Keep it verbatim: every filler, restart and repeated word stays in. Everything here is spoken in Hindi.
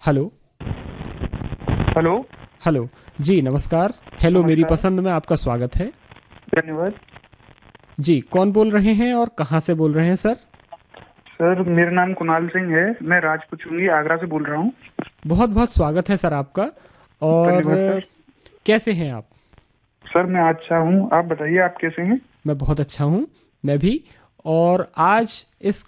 हेलो। हेलो। हेलो। जी नमस्कार। हेलो मेरी नमस्कार। पसंद में आपका स्वागत है। धन्यवाद। जी कौन बोल रहे हैं और कहाँ से बोल रहे हैं सर? सर मेरा नाम कुणाल सिंह है, मैं राजपूत चुंगी आगरा से बोल रहा हूँ। बहुत बहुत स्वागत है सर आपका। और धन्यवाद अ, सर। कैसे हैं आप? सर मैं अच्छा हूँ, आप बताइए आप कैसे हैं? मैं बहुत अच्छा हूँ। मैं भी। और आज इस